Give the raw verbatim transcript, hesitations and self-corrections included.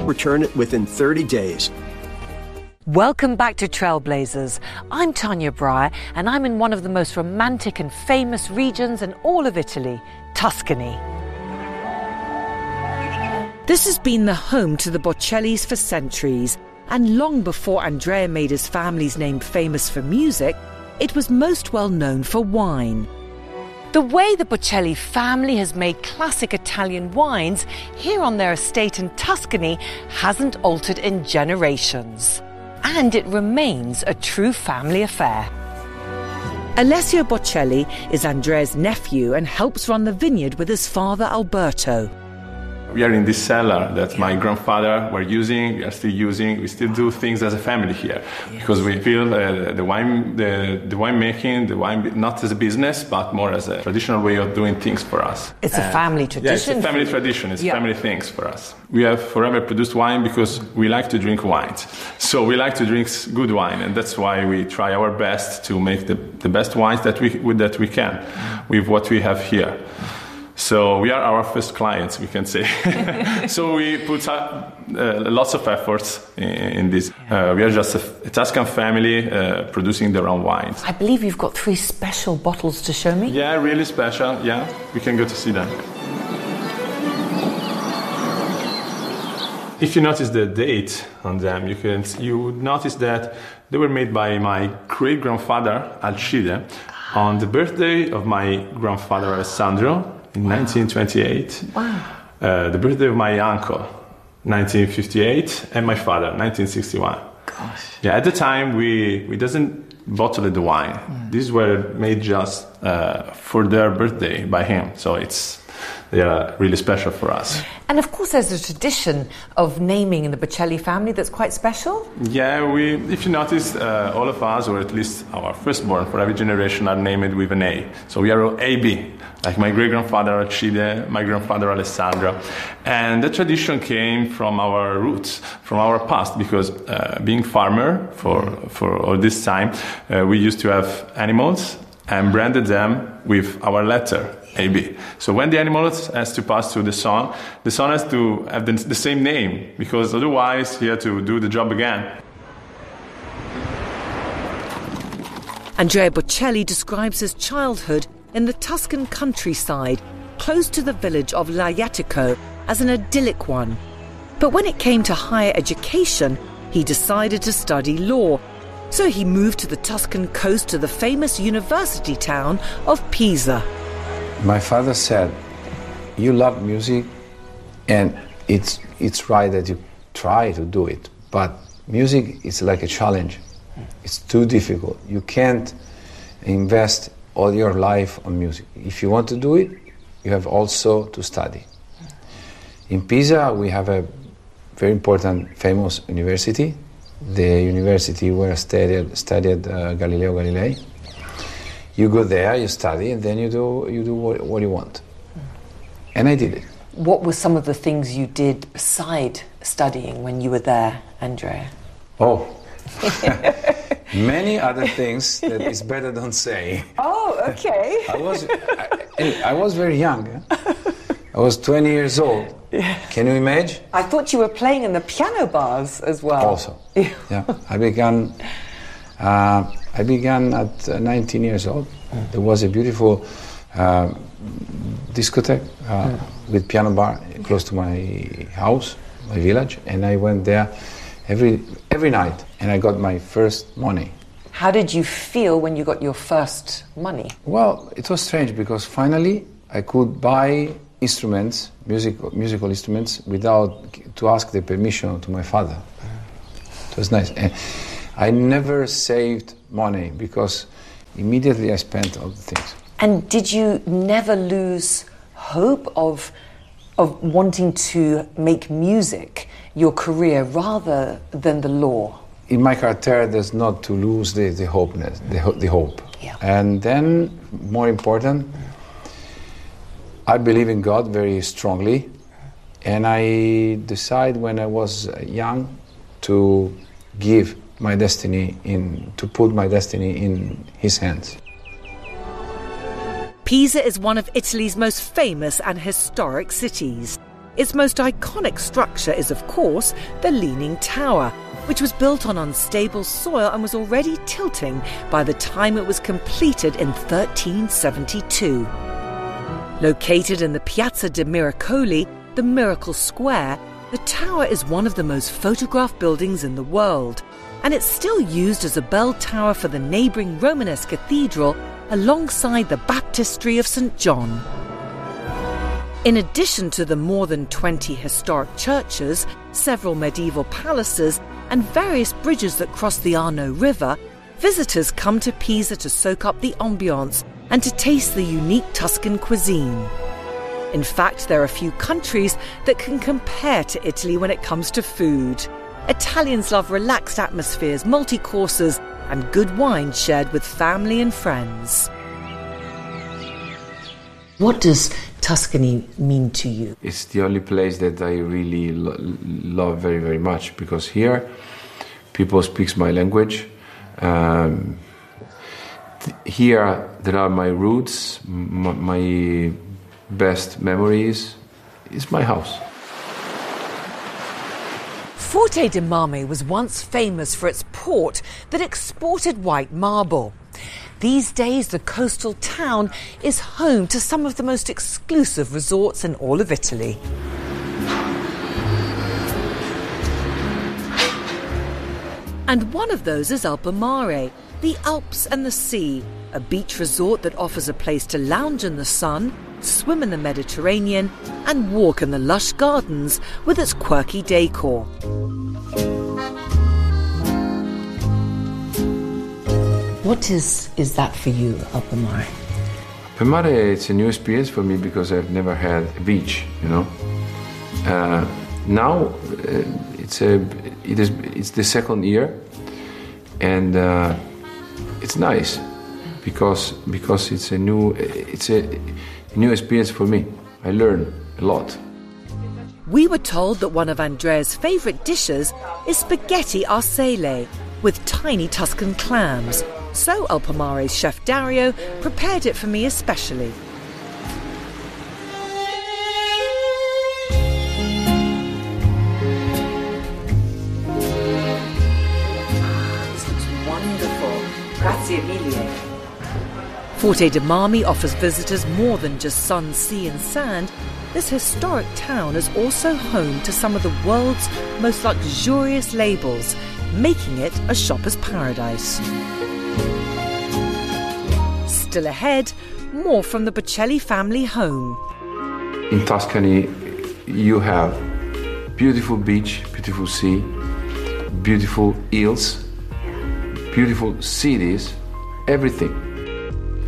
return it within thirty days. Welcome back to Trailblazers. I'm Tanya Breyer, and I'm in one of the most romantic and famous regions in all of Italy, Tuscany. This has been the home to the Bocellis for centuries, and long before Andrea made his family's name famous for music, it was most well known for wine. The way the Bocelli family has made classic Italian wines here on their estate in Tuscany hasn't altered in generations. And it remains a true family affair. Alessio Bocelli is Andrea's nephew and helps run the vineyard with his father Alberto. We are in this cellar that my grandfather were using, we are still using. We still do things as a family here because we feel uh, the wine, the, the wine making, the wine not as a business, but more as a traditional way of doing things for us. It's a family tradition. Yeah, it's a family tradition. It's yeah. family things for us. We have forever produced wine because we like to drink wines. So we like to drink good wine, and that's why we try our best to make the, the best wines that we that we can with what we have here. So we are our first clients, we can say. So we put uh, uh, lots of efforts in, in this. Uh, we are just a, a Tuscan family uh, producing their own wines. I believe you've got three special bottles to show me. Yeah, really special. Yeah, we can go to see them. If you notice the date on them, you can you would notice that they were made by my great-grandfather Alcide on the birthday of my grandfather Alessandro. In wow. nineteen twenty-eight, wow. uh, the birthday of my uncle, nineteen fifty-eight, and my father, nineteen sixty-one. Gosh. Yeah, at the time we we doesn't bottle the wine. Mm. These were made just uh, for their birthday by him. So it's they are really special for us. And of course, there's a tradition of naming in the Bocelli family that's quite special. Yeah, we. If you notice, uh, all of us, or at least our firstborn for every generation, are named with an A. So we are A B. Like my great-grandfather Alcide, my grandfather Alessandro. And the tradition came from our roots, from our past, because uh, being farmer for, for all this time, uh, we used to have animals and branded them with our letter, A B. So when the animal has to pass through the sun, the sun has to have the, the same name, because otherwise he had to do the job again. Andrea Bocelli describes his childhood in the Tuscan countryside, close to the village of Lajatico, as an idyllic one. But when it came to higher education, he decided to study law. So he moved to the Tuscan coast to the famous university town of Pisa. My father said, you love music, and it's, it's right that you try to do it, but music is like a challenge. It's too difficult. You can't invest all your life on music. If you want to do it, you have also to study. In Pisa, we have a very important, famous university, the university where I studied, studied uh, Galileo Galilei. You go there, you study, and then you do you do what, what you want. And I did it. What were some of the things you did beside studying when you were there, Andrea? Oh, many other things that is better don't say. Oh, okay. I was I, I was very young. Eh? I was twenty years old. Yeah. Can you imagine? I thought you were playing in the piano bars as well. Also, yeah. yeah. I began. Uh, I began at uh, nineteen years old. Mm. There was a beautiful uh, discotheque uh, mm. with piano bar close to my house, my village, and I went there every every night, and I got my first money. How did you feel when you got your first money? Well, it was strange because finally I could buy instruments, musical musical instruments, without to ask the permission to my father. Mm. It was nice. And I never saved money because immediately I spent all the things. And did you never lose hope of of wanting to make music your career rather than the law? In my character, there's not to lose the, the hopeness, the, ho- the hope. Yeah. And then, more important, I believe in God very strongly, and I decided when I was young to give my destiny in, to put my destiny in His hands. Pisa is one of Italy's most famous and historic cities. Its most iconic structure is, of course, the Leaning Tower, which was built on unstable soil and was already tilting by the time it was completed in thirteen seventy-two. Located in the Piazza de Miracoli, the Miracle Square, the tower is one of the most photographed buildings in the world, and it's still used as a bell tower for the neighbouring Romanesque cathedral alongside the baptistry of Saint John. In addition to the more than twenty historic churches, several medieval palaces, and various bridges that cross the Arno River, visitors come to Pisa to soak up the ambiance and to taste the unique Tuscan cuisine. In fact, there are few countries that can compare to Italy when it comes to food. Italians love relaxed atmospheres, multi-courses, and good wine shared with family and friends. What does Tuscany mean to you? It's the only place that I really lo- love very, very much, because here people speak my language. Um, th- here there are my roots, m- my best memories. It's my house. Forte dei Marmi was once famous for its port that exported white marble. These days, the coastal town is home to some of the most exclusive resorts in all of Italy. And one of those is Alpomare, the Alps and the sea, a beach resort that offers a place to lounge in the sun, swim in the Mediterranean, and walk in the lush gardens with its quirky decor. What is, is that for you, Alpomare? Alpomare, it's a new experience for me because I've never had a beach, you know. Uh, now uh, it's a it is it's the second year, and uh, it's nice because because it's a new it's a new experience for me. I learn a lot. We were told that one of Andrea's favourite dishes is spaghetti arsele with tiny Tuscan clams. So Alpomare's chef Dario prepared it for me especially. This looks wonderful. Grazie mille. Forte dei Marmi offers visitors more than just sun, sea and sand. This historic town is also home to some of the world's most luxurious labels, making it a shopper's paradise. Still ahead, more from the Bocelli family home. In Tuscany, you have beautiful beach, beautiful sea, beautiful hills, beautiful cities, everything.